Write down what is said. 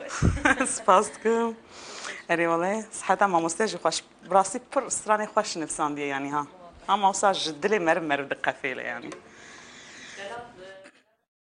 سپاس دکم. اری والله صحتا مامۆستێژی خوش براسی پر سترانی خوش نفساندیه یعنی ها. هم مامۆستا ji dilê me re dikefêle yani.